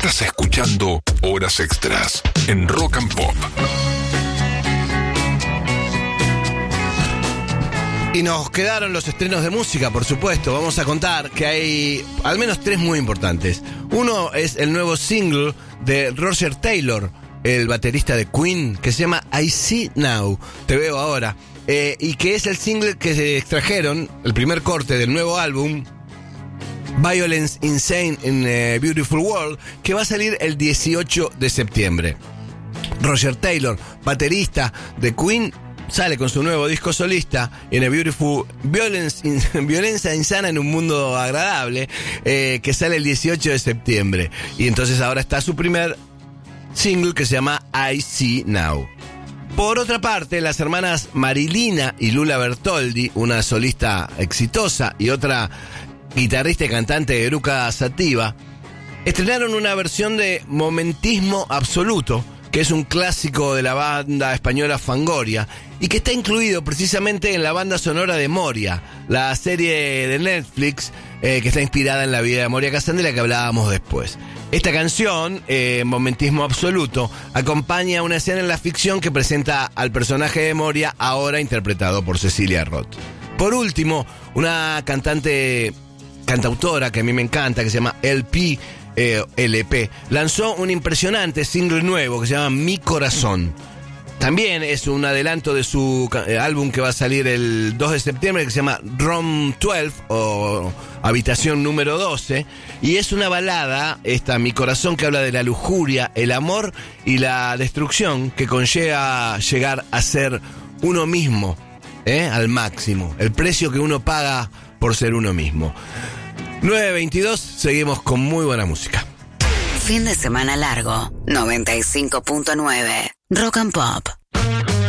Estás escuchando Horas Extras en Rock and Pop. Y nos quedaron los estrenos de música, por supuesto. Vamos a contar que hay al menos 3 muy importantes. Uno es el nuevo single de Roger Taylor, el baterista de Queen, que se llama I See Now, Te Veo Ahora, y que es el single que se extrajeron, el primer corte del nuevo álbum Violence Insane in a Beautiful World, que va a salir el 18 de septiembre. Roger Taylor, baterista de Queen, sale con su nuevo disco solista, In a Beautiful Violencia Insana en un Mundo Agradable, que sale el 18 de septiembre. Y entonces ahora está su primer single, que se llama I See Now. Por otra parte, las hermanas Marilina y Lula Bertoldi, una solista exitosa y otra guitarrista y cantante de Eruca Sativa, estrenaron una versión de Momentismo Absoluto, que es un clásico de la banda española Fangoria, y que está incluido precisamente en la banda sonora de Moria, la serie de Netflix que está inspirada en la vida de Moria Kazan, de la que hablábamos después. Esta canción, Momentismo Absoluto, acompaña una escena en la ficción que presenta al personaje de Moria, ahora interpretado por Cecilia Roth. Por último, una cantautora que a mí me encanta, que se llama LP, lanzó un impresionante single nuevo que se llama Mi Corazón. También es un adelanto de su álbum que va a salir el 2 de septiembre, que se llama Room 12 o Habitación número 12, y es una balada, esta Mi Corazón, que habla de la lujuria, el amor y la destrucción que conlleva llegar a ser uno mismo, al máximo, el precio que uno paga por ser uno mismo. 9:22, seguimos con muy buena música. Fin de semana largo, 95.9, Rock and Pop.